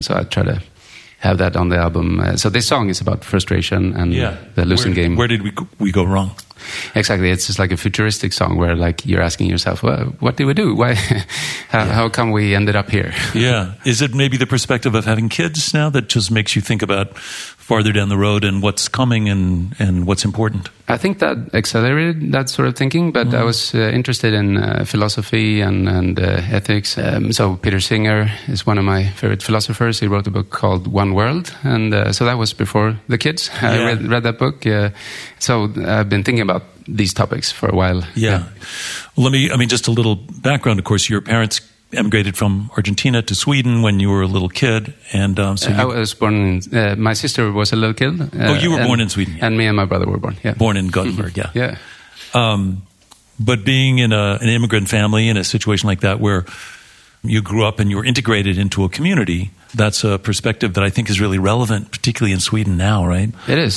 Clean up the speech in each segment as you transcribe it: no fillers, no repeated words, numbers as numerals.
So I try to have that on the album. So this song is about frustration and the losing game. Where did we go wrong? Exactly. It's just like a futuristic song where like you're asking yourself, well, what did we do? Why? How come we ended up here? Yeah. Is it maybe the perspective of having kids now that just makes you think about farther down the road and what's coming and what's important? I think that accelerated that sort of thinking, but I was interested in philosophy and ethics. So Peter Singer is one of my favorite philosophers. He wrote a book called One World, and so that was before the kids. I read that book. So I've been thinking about these topics for a while. Yeah. Well, just a little background. Of course, your parents emigrated from Argentina to Sweden when you were a little kid, and I was born. My sister was a little kid. You were born in Sweden, and me and my brother were born. Yeah, born in Gothenburg. Yeah. But being in an immigrant family in a situation like that, where you grew up and you were integrated into a community, that's a perspective that I think is really relevant, particularly in Sweden now, right? It is.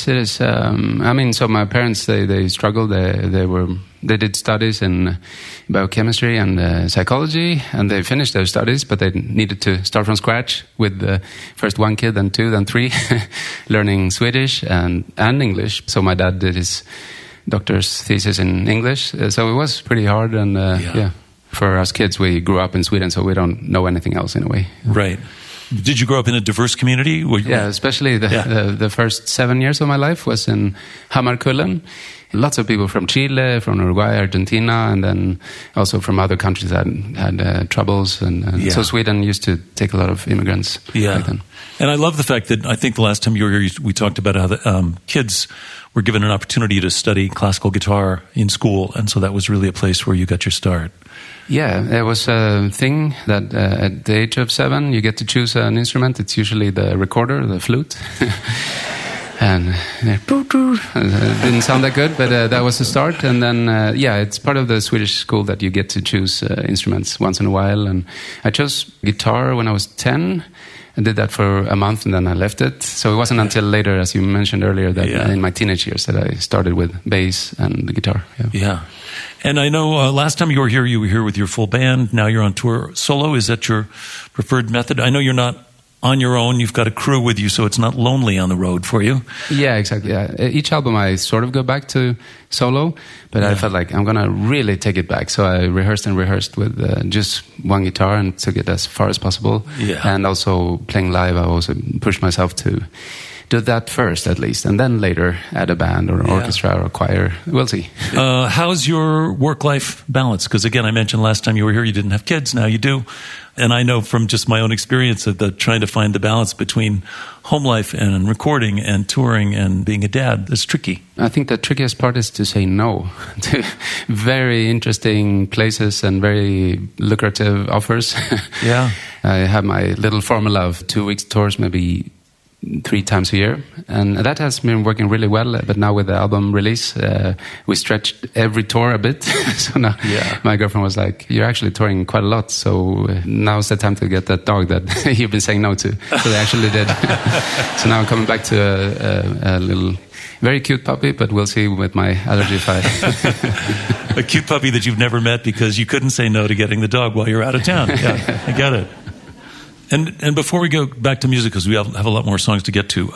So my parents, they struggled. They did studies in biochemistry and psychology, and they finished their studies, but they needed to start from scratch with first one kid, then two, then three, learning Swedish and English. So my dad did his doctor's thesis in English, so it was pretty hard, and for us kids, we grew up in Sweden, so we don't know anything else in a way. Right. Did you grow up in a diverse community? Yeah, especially the first 7 years of my life was in Hammarkullen. Lots of people from Chile, from Uruguay, Argentina, and then also from other countries that had troubles. And so Sweden used to take a lot of immigrants back then. And I love the fact that I think the last time you were here, we talked about how the kids were given an opportunity to study classical guitar in school, and so that was really a place where you got your start. Yeah, it was a thing that at the age of 7, you get to choose an instrument. It's usually the recorder, the flute. And it didn't sound that good, but that was the start. And then, it's part of the Swedish school that you get to choose instruments once in a while. And I chose guitar when I was 10. I did that for a month and then I left it. So it wasn't until later, as you mentioned earlier, that in my teenage years that I started with bass and the guitar. Yeah. And I know last time you were here with your full band. Now you're on tour solo. Is that your preferred method? I know you're not on your own. You've got a crew with you, so it's not lonely on the road for you. Yeah, exactly. Yeah. Each album I sort of go back to solo, but I felt like I'm going to really take it back. So I rehearsed with just one guitar and took it as far as possible. Yeah. And also playing live, I also pushed myself to do that first at least, and then later add a band or an orchestra or a choir. We'll see. How's your work-life balance? Because again, I mentioned last time you were here, you didn't have kids, now you do. And I know from just my own experience of trying to find the balance between home life and recording and touring and being a dad, it's tricky. I think the trickiest part is to say no to very interesting places and very lucrative offers. Yeah. I have my little formula of 2 weeks tours, maybe 3 times a year, and that has been working really well. But now with the album release, we stretched every tour a bit. So now my girlfriend was like, "You're actually touring quite a lot, so now's the time to get that dog that you've been saying no to." So they actually did. So now I'm coming back to a little very cute puppy, but we'll see with my allergy fight. A cute puppy that you've never met because you couldn't say no to getting the dog while you're out of town. Yeah, I get it. And before we go back to music, because we have a lot more songs to get to,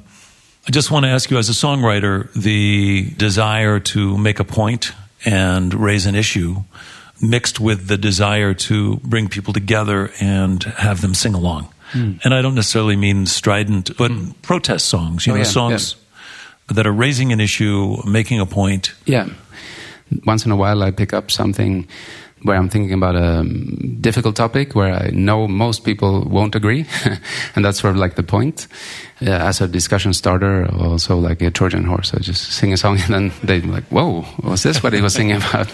I just want to ask you, as a songwriter, the desire to make a point and raise an issue mixed with the desire to bring people together and have them sing along. And I don't necessarily mean strident, but protest songs, songs that are raising an issue, making a point. Yeah. Once in a while I pick up something where I'm thinking about a difficult topic where I know most people won't agree. And that's sort of like the point. As a discussion starter, also like a Trojan horse. I just sing a song and then they're like, whoa, was this what he was singing about?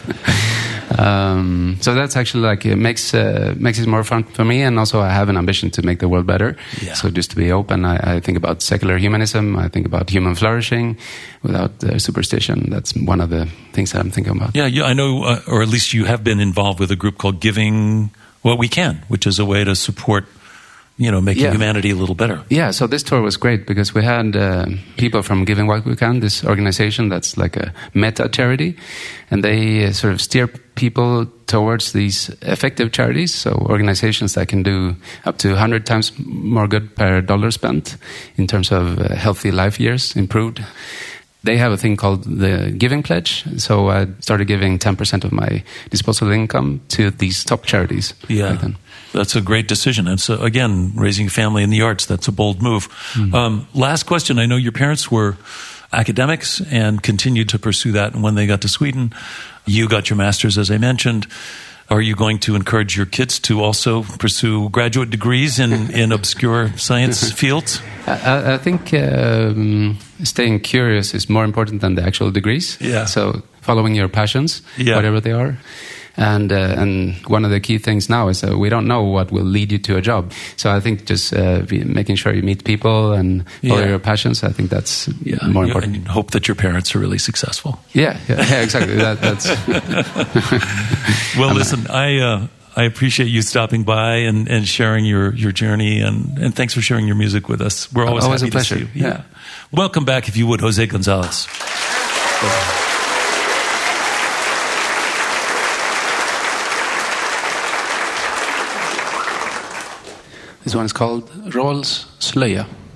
So that's actually like, it makes it more fun for me. And also I have an ambition to make the world better. Yeah. So just to be open, I think about secular humanism. I think about human flourishing without superstition. That's one of the things that I'm thinking about. Yeah, I know, or at least you have been involved with a group called Giving What We Can, which is a way to support making humanity a little better. Yeah, so this tour was great because we had people from Giving What We Can, this organization that's like a meta charity, and they sort of steer people towards these effective charities, so organizations that can do up to 100 times more good per dollar spent in terms of healthy life years improved. They have a thing called the Giving Pledge, so I started giving 10% of my disposable income to these top charities. Yeah, back then. That's a great decision. And so, again, raising a family in the arts, that's a bold move. Last question. I know your parents were academics and continued to pursue that. And when they got to Sweden, you got your master's, as I mentioned. Are you going to encourage your kids to also pursue graduate degrees in obscure science fields? I think staying curious is more important than the actual degrees. Yeah. So following your passions, whatever they are. And one of the key things now is we don't know what will lead you to a job. So I think just making sure you meet people and follow your passions, I think that's more important. And hope that your parents are really successful. Yeah, exactly. That's Well, listen, I appreciate you stopping by and sharing your journey, and thanks for sharing your music with us. We're always happy a pleasure. to see you. Yeah. Welcome back, if you would, Jose Gonzalez. This one is called Rolls Slöja.